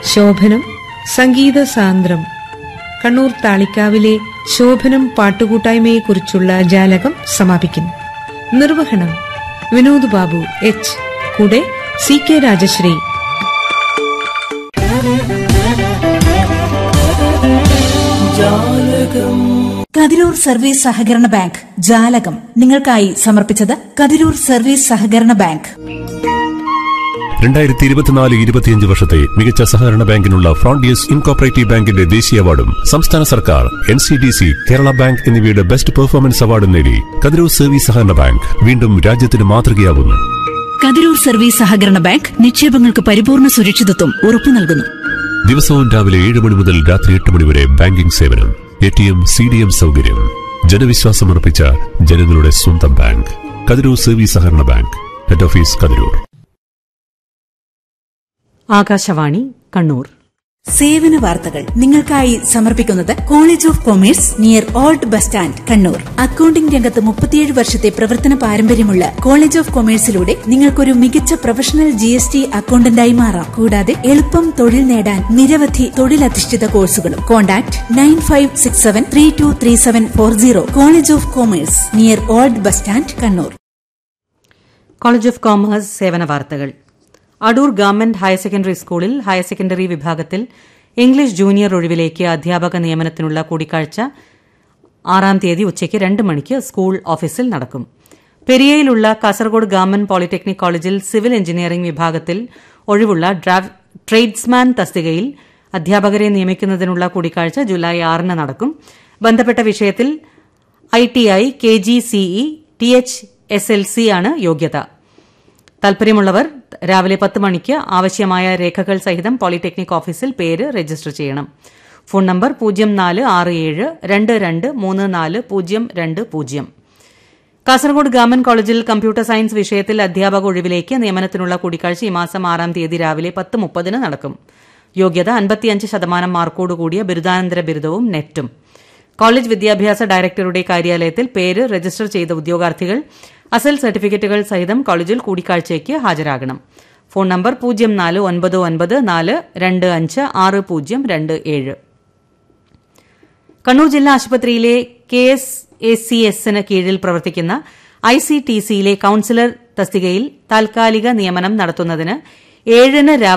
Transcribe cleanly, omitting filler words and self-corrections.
ശോഭനം സംഗീത സാന്ദ്രം. കണ്ണൂർ താളിക്കാവിലെ ശോഭനം പാട്ടുകൂട്ടായ്മയെക്കുറിച്ചുള്ള ജാലകം സമാപിക്കുന്നു. നിർവഹണം വിനോദ് ബാബു എച്ച്. കൂടെ CK രാജശ്രീ. കതിരൂർ സർവീസ് സഹകരണ ബാങ്ക് ജാലകം നിങ്ങൾക്കായി സമർപ്പിച്ചത് കതിരൂർ സർവീസ് സഹകരണ ബാങ്ക്. 2024-25 വർഷത്തെ മികച്ച സഹകരണ ബാങ്കിനുള്ള ഫ്രോണ്ടിയസ് ഇൻകോപ്പറേറ്റീവ് ബാങ്കിന്റെ ദേശീയ അവാർഡും സംസ്ഥാന സർക്കാർ, NCDC, കേരള ബാങ്ക് എന്നിവയുടെ ബെസ്റ്റ് പെർഫോമൻസ് അവാർഡും നേടി കതിരൂർ സർവീസ് സഹകരണ ബാങ്ക് വീണ്ടും രാജ്യത്തിന് മാതൃകയാവുന്നു. കതിരൂർ സർവീസ് സഹകരണ ബാങ്ക് നിക്ഷേപങ്ങൾക്ക് പരിപൂർണ സുരക്ഷിതത്വം ഉറപ്പു നൽകുന്നു. ദിവസവും രാവിലെ 7 മണി മുതൽ രാത്രി 8 മണി വരെ ബാങ്കിംഗ് സേവനം, ATM, CDM സൗകര്യം. ജനവിശ്വാസമർപ്പിച്ച ജനങ്ങളുടെ സ്വന്തം ബാങ്ക് കതിരൂർ സർവീസ് സഹകരണ bank. Head office Kathirur. Akashvani Kannur. സേവന വാർത്തകൾ നിങ്ങൾക്കായി സമർപ്പിക്കുന്നത് college of commerce near old bus stand Kannur. Accounting രംഗത്ത് 37 വർഷത്തെ പ്രവർത്തന പാരമ്പര്യമുള്ള കോളേജ് ഓഫ് കൊമേഴ്സിലൂടെ നിങ്ങൾക്കൊരു മികച്ച പ്രൊഫഷണൽ GST അക്കൌണ്ടന്റായി മാറാം. കൂടാതെ എളുപ്പം തൊഴിൽ നേടാൻ നിരവധി തൊഴിലധിഷ്ഠിത കോഴ്സുകളും. Contact 9567323740. College of commerce near old bus stand Kannur. College of commerce സേവന വാർത്തകൾ. അടൂർ ഗവൺമെന്റ് ഹയർ സെക്കൻഡറി സ്കൂളിൽ ഹയർ സെക്കൻഡറി വിഭാഗത്തിൽ ഇംഗ്ലീഷ് ജൂനിയർ ഒഴിവിലേക്ക് അധ്യാപക നിയമനത്തിനുള്ള കൂടിക്കാഴ്ച 6-ാം തീയതി ഉച്ചയ്ക്ക് 2 മണിക്ക് സ്കൂൾ ഓഫീസിൽ നടക്കും. പെരിയയിലുള്ള കാസർഗോഡ് ഗവൺമെന്റ് പോളിടെക്നിക് കോളേജിൽ സിവിൽ എഞ്ചിനീയറിംഗ് വിഭാഗത്തിൽ ഒഴിവുള്ള ട്രേഡ്സ്മാൻ തസ്തികയിൽ അധ്യാപകരെ നിയമിക്കുന്നതിനുള്ള കൂടിക്കാഴ്ച ജൂലൈ 6-ന് നടക്കും. ബന്ധപ്പെട്ട വിഷയത്തിൽ ITI, KGCE, THSLC ആണ് യോഗ്യത. താൽപര്യമുള്ളവർ രാവിലെ 10 മണിക്ക് ആവശ്യമായ രേഖകൾ സഹിതം പോളിടെക്നിക് ഓഫീസിൽ പേര് രജിസ്റ്റർ ചെയ്യണം. Phone number 0467234020. കാസർഗോഡ് ഗവൺമെന്റ് കോളേജിൽ കമ്പ്യൂട്ടർ സയൻസ് വിഷയത്തിൽ അധ്യാപക ഒഴിവിലേക്ക് നിയമനത്തിനുള്ള കൂടിക്കാഴ്ച ഈ മാസം 6-ാം തീയതി രാവിലെ 10:30-ന് നടക്കും. യോഗ്യത 55% മാർക്കോടുകൂടിയ ബിരുദാനന്തര ബിരുദവും നെറ്റും. കോളേജ് വിദ്യാഭ്യാസ ഡയറക്ടറുടെ കാര്യാലയത്തിൽ പേര് രജിസ്റ്റർ ചെയ്ത ഉദ്യോഗാർത്ഥികൾ അസൽ സർട്ടിഫിക്കറ്റുകൾ സഹിതം കോളേജിൽ കൂടിക്കാഴ്ചയ്ക്ക് ഹാജരാകണം. Phone number 049942560027. കണ്ണൂർ ജില്ലാ ആശുപത്രിയിലെ KSACS-ന് കീഴിൽ പ്രവർത്തിക്കുന്ന ICTC-യിലെ കൌൺസിലർ തസ്തികയിൽ താൽക്കാലിക നിയമനം നടത്തുന്നതിന് 7-ന്